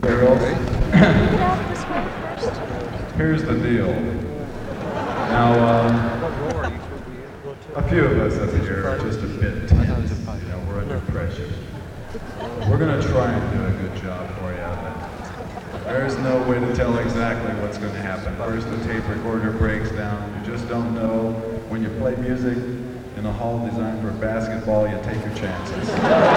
girls. Get out of this way first. Here's the deal. Now, a few of us up here are just a bit tense. You know, we're under pressure. We're going to try and do a good job for you. But there's no way to tell exactly what's going to happen. First, the tape recorder breaks down. You just don't know. When you play music in a hall designed for basketball, you take your chances.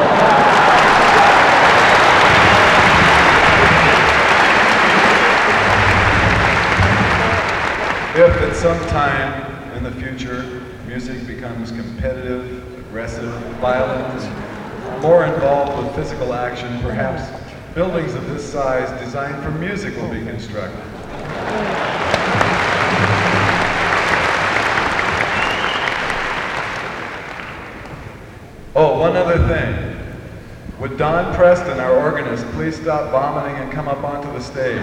If at some time in the future music becomes competitive, aggressive, violent, and more involved with physical action, perhaps buildings of this size designed for music will be constructed. Oh, one other thing. Would Don Preston, our organist, please stop vomiting and come up onto the stage?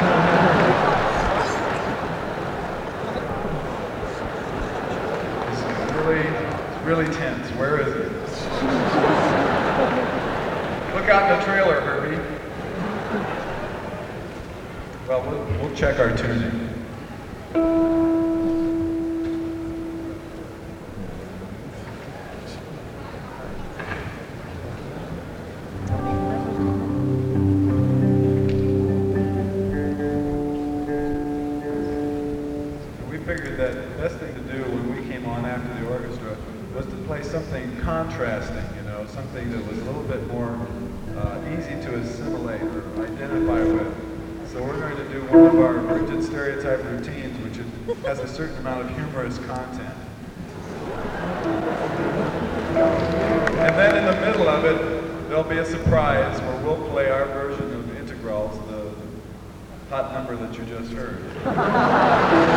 It's really tense. Where is it? Look out in the trailer, Herbie. Well, we'll check our tuning. We figured that the best thing to do when we came on after the orchestra was to play something contrasting, you know, something that was a little bit more easy to assimilate or identify with. So we're going to do one of our rigid stereotype routines, which has a certain amount of humorous content. And then in the middle of it, there'll be a surprise where we'll play our version of Integrals, the hot number that you just heard.